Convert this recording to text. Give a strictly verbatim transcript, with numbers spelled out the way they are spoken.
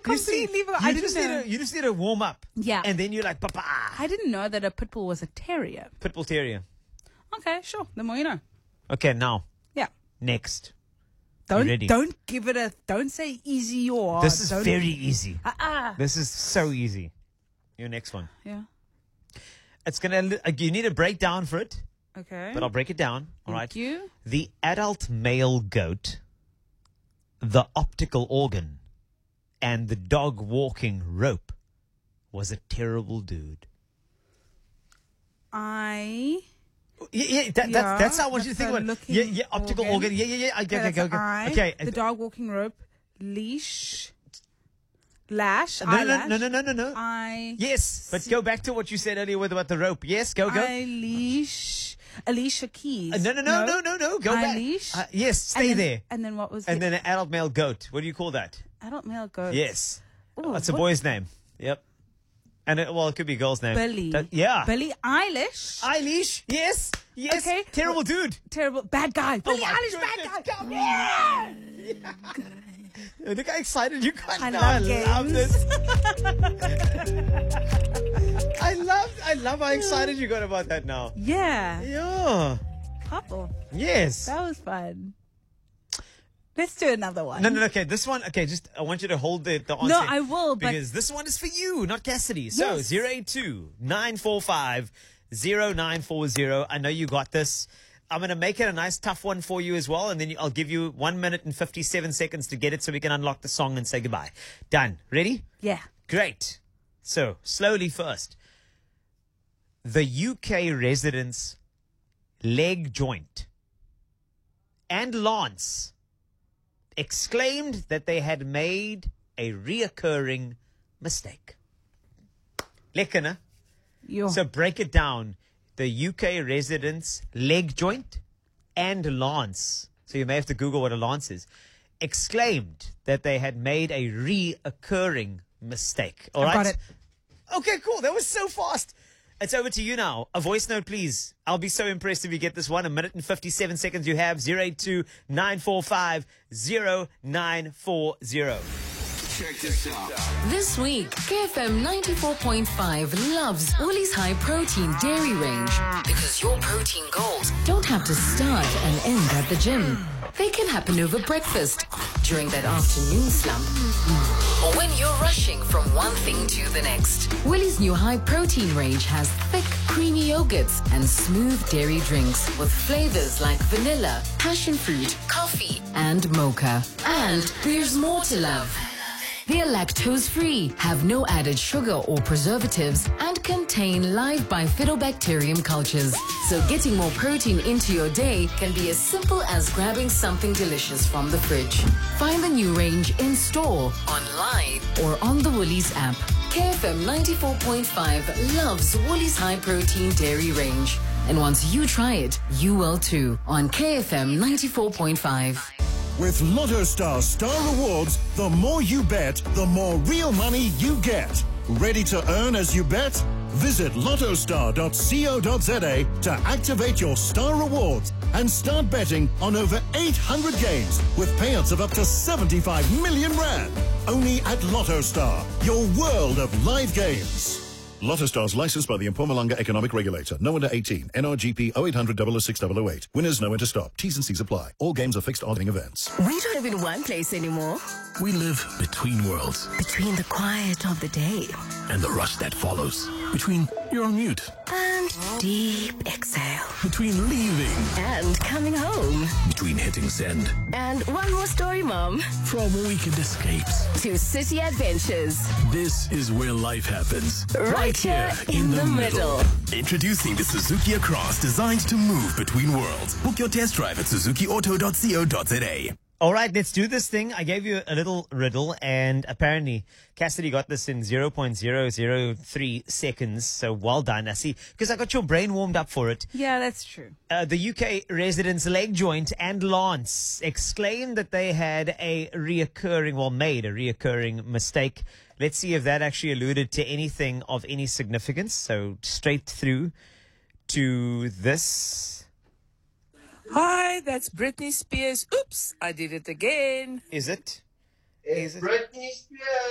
You see, completely forgot. you I just didn't need know. to, you just need to warm up. Yeah. And then you're like, papa. I didn't know that a pit bull was a terrier. Pitbull Terrier. Okay, sure. The more you know. Okay, now, Yeah. next. Don't ready? don't give it a. Don't say easy or hard. This is Don't- very easy. Ah, ah. This is so easy. Your next one. Yeah. It's going to, uh, you need a breakdown for it, Okay. but I'll break it down. All right. Thank you. The adult male goat, the optical organ, and the dog walking rope was a terrible dude. I. Yeah, yeah, that, Yeah, that's, that's how I want you to that's think a about it. looking Yeah, yeah, optical organ. organ. Yeah, yeah, yeah. Okay, Okay, okay, that's okay. an eye, Okay. The dog walking rope, leash, lash, No, no, eyelash. no, no, no, no, no. Eye. Yes, but go back to what you said earlier with about the rope. Yes, go, go. Eye leash. Alicia Keys. Uh, no, no, no, no, no, no. Go Eye back. leash. Uh, yes, And stay then- there. And then what was And the then an adult male goat. What do you call that? adult male goat? Yes. Ooh, That's a what- boy's name. Yep. And it, well, it could be a girl's name. Billy. That- yeah. Billy Eilish. Eilish. Yes. Yes. Okay. Terrible dude. Terrible. Bad guy. Billy my Eilish, bad goodness, guy. come Yeah. Oh Look how excited you got I now. love I love games. this. I love, I love how excited you got about that now. Yeah. Yeah. Couple. Yes. That was fun. Let's do another one. No, no, no, okay. This one, okay, just, I want you to hold the, the answer. No, I will, but Because this one is for you, not Cassidy. So, Yes. zero eight two, nine four five, zero nine four zero. I know you got this. I'm going to make it a nice tough one for you as well. And then you- I'll give you one minute and fifty-seven seconds to get it so we can unlock the song and say goodbye. Done. Ready? yeah. Great. So, slowly first. The U K residents' leg joint and Lance exclaimed that they had made a reoccurring mistake. Lekker, né? Yo. So break it down. The U K residents' leg joint and Lance, so you may have to Google what a Lance is, exclaimed that they had made a reoccurring mistake. All I right? got it. Okay, cool. That was so fast. It's over to you now. A voice note, please. I'll be so impressed if you get this one. A minute and fifty-seven seconds you have. zero eight two, nine four five, zero nine four zero. Check this out. This week, K F M ninety-four point five loves Woolies High Protein Dairy Range because your protein goals don't have to start and end at the gym. They can happen over breakfast, during that afternoon slump, or when you're rushing from one thing to the next. Woolies' new high protein range has thick, creamy yogurts and smooth dairy drinks with flavors like vanilla, passion fruit, coffee, and mocha. And there's more to love. They're lactose-free, have no added sugar or preservatives, and contain live bifidobacterium cultures. So getting more protein into your day can be as simple as grabbing something delicious from the fridge. Find the new range in store, online, or on the Woolies app. K F M ninety-four point five loves Woolies High Protein Dairy Range. And once you try it, you will too on K F M ninety-four point five. With Lotto Star Star Rewards, the more you bet, the more real money you get. Ready to earn as you bet? Visit lottostar dot co dot za to activate your Star Rewards and start betting on over eight hundred games with payouts of up to seventy-five million rand. Only at Lotto Star, your world of live games. Lotto Stars licensed by the Mpumalanga Economic Regulator. No under eighteen. N R G P oh eight hundred, double oh six, double oh eight. Winners know when to stop. T's and C's apply. All games are fixed odding events. We don't live in one place anymore. We live between worlds Between the quiet of the day and the rush that follows. Between you're on mute. and deep exhale Between leaving. and coming home. Between hitting send. And one more story, Mom. From weekend escapes. To city adventures. This is where life happens. Right here in the middle. Introducing the Suzuki Across, designed to move between worlds. Book your test drive at suzuki auto dot co dot za. All right, let's do this thing. I gave you a little riddle, and apparently Cassidy got this in zero point zero zero three seconds. So well done. I see, because I got your brain warmed up for it. Yeah, that's true. Uh, the U K residents' leg joint and Lance exclaimed that they had a reoccurring, well, made a reoccurring mistake. Let's see if that actually alluded to anything of any significance. So straight through to this. Hi, that's Britney Spears. Oops, I did it again. Is it? Is it? Britney Spears.